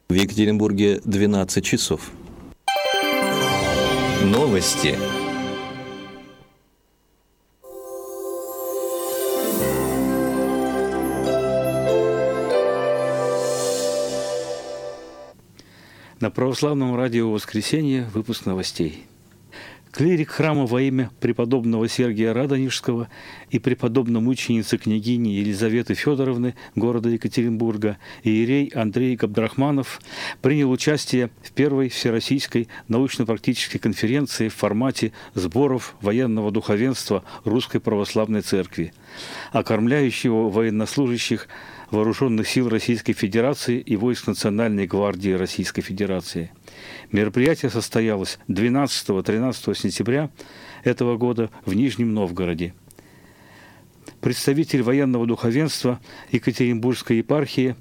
В Екатеринбурге 12 часов. Новости. На православном радио «Воскресенье» выпуск новостей. Клирик храма во имя преподобного Сергия Радонежского и преподобно-мученицы княгини Елизаветы Федоровны города Екатеринбурга иерей Андрей Габдрахманов принял участие в первой всероссийской научно-практической конференции в формате сборов военного духовенства Русской Православной Церкви, окормляющего военнослужащих Вооруженных сил Российской Федерации и войск Национальной гвардии Российской Федерации. Мероприятие состоялось 12-13 сентября этого года в Нижнем Новгороде. Представитель военного духовенства Екатеринбургской епархии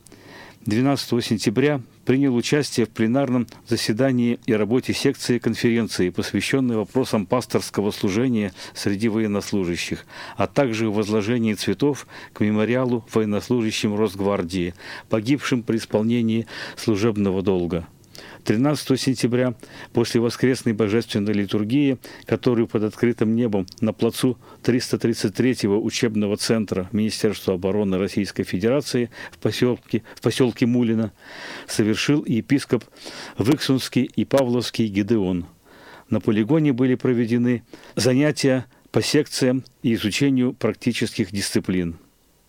12 сентября принял участие в пленарном заседании и работе секции конференции, посвященной вопросам пасторского служения среди военнослужащих, а также в возложении цветов к мемориалу военнослужащим Росгвардии, погибшим при исполнении служебного долга. 13 сентября, после воскресной божественной литургии, которую под открытым небом на плацу 333-го учебного центра Министерства обороны Российской Федерации в поселке Мулино, совершил епископ Выксунский и Павловский Гедеон. На полигоне были проведены занятия по секциям и изучению практических дисциплин.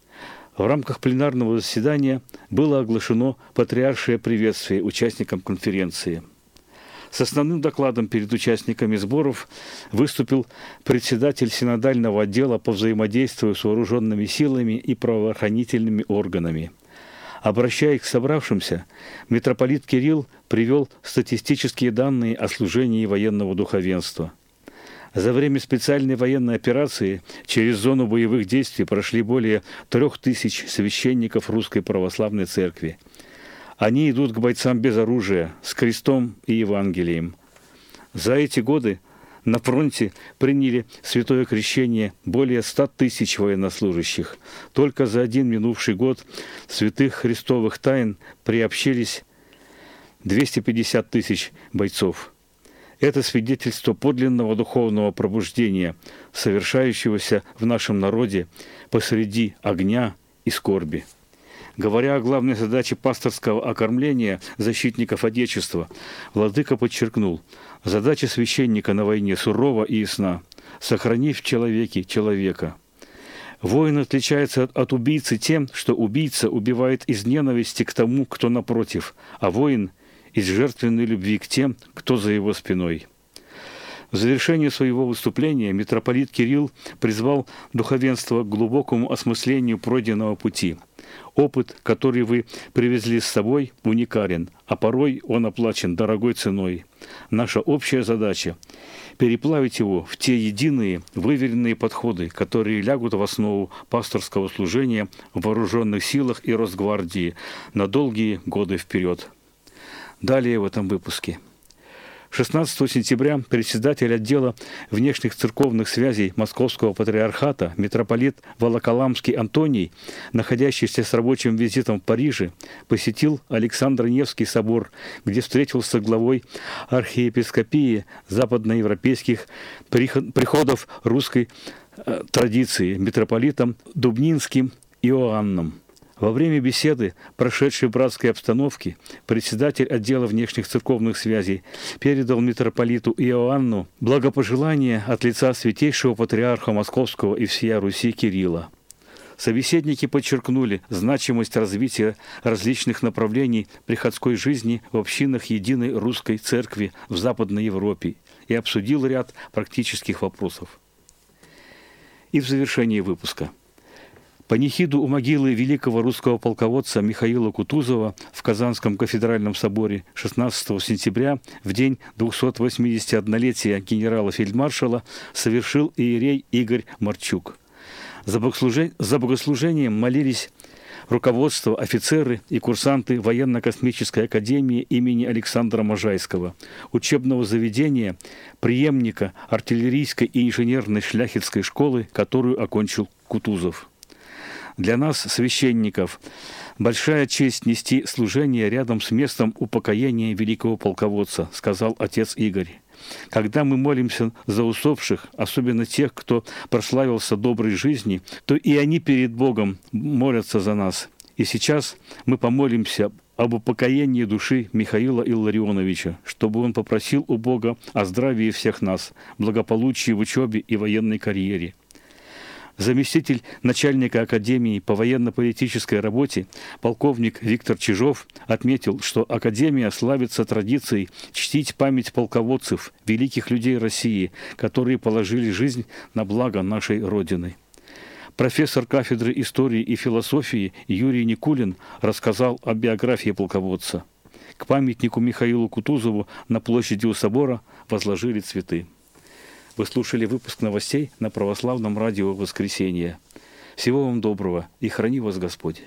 В рамках пленарного заседания было оглашено патриаршее приветствие участникам конференции. С основным докладом перед участниками сборов выступил председатель синодального отдела по взаимодействию с вооруженными силами и правоохранительными органами. Обращаясь к собравшимся, митрополит Кирилл привел статистические данные о служении военного духовенства. За время специальной военной операции через зону боевых действий прошли более 3000 священников Русской Православной Церкви. Они идут к бойцам без оружия, с крестом и Евангелием. За эти годы на фронте приняли святое крещение более 100 тысяч военнослужащих. Только за один минувший год святых христовых тайн приобщились 250 тысяч бойцов. Это свидетельство подлинного духовного пробуждения, совершающегося в нашем народе посреди огня и скорби. Говоря о главной задаче пасторского окормления защитников Отечества, владыка подчеркнул: задача священника на войне сурова и ясна – сохранив в человеке человека. Воин отличается от убийцы тем, что убийца убивает из ненависти к тому, кто напротив, а воин – из жертвенной любви к тем, кто за его спиной. В завершении своего выступления митрополит Кирилл призвал духовенство к глубокому осмыслению пройденного пути. Опыт, который вы привезли с собой, уникален, а порой он оплачен дорогой ценой. Наша общая задача – переплавить его в те единые, выверенные подходы, которые лягут в основу пасторского служения в вооруженных силах и Росгвардии на долгие годы вперед. Далее в этом выпуске. 16 сентября председатель отдела внешних церковных связей Московского патриархата митрополит Волоколамский Антоний, находящийся с рабочим визитом в Париже, посетил Александро-Невский собор, где встретился с главой архиепископии западноевропейских приходов русской традиции митрополитом Дубнинским Иоанном. Во время беседы, прошедшей в братской обстановке, председатель отдела внешних церковных связей передал митрополиту Иоанну благопожелания от лица святейшего патриарха Московского и всея Руси Кирилла. Собеседники подчеркнули значимость развития различных направлений приходской жизни в общинах единой русской церкви в Западной Европе и обсудил ряд практических вопросов. И в завершении выпуска. Панихиду у могилы великого русского полководца Михаила Кутузова в Казанском кафедральном соборе 16 сентября, в день 281-летия генерала-фельдмаршала, совершил иерей Игорь Марчук. За богослужением молились руководство, офицеры и курсанты Военно-космической академии имени Александра Можайского, учебного заведения, преемника артиллерийской и инженерной шляхетской школы, которую окончил Кутузов. Для нас, священников, большая честь нести служение рядом с местом упокоения великого полководца, сказал отец Игорь. Когда мы молимся за усопших, особенно тех, кто прославился доброй жизни, то и они перед Богом молятся за нас. И сейчас мы помолимся об упокоении души Михаила Илларионовича, чтобы он попросил у Бога о здравии всех нас, благополучии в учебе и военной карьере. Заместитель начальника Академии по военно-политической работе полковник Виктор Чижов отметил, что Академия славится традицией чтить память полководцев, великих людей России, которые положили жизнь на благо нашей Родины. Профессор кафедры истории и философии Юрий Никулин рассказал о биографии полководца. К памятнику Михаилу Кутузову на площади у собора возложили цветы. Вы слушали выпуск новостей на Православном радио «Воскресенье». Всего вам доброго и храни вас Господь.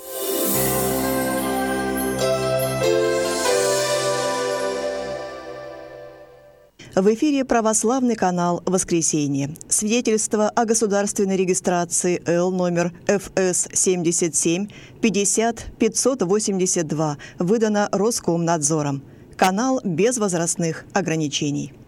В эфире православный канал «Воскресенье». Свидетельство о государственной регистрации Л номер ФС 77 50 582 выдано Роскомнадзором. Канал без возрастных ограничений.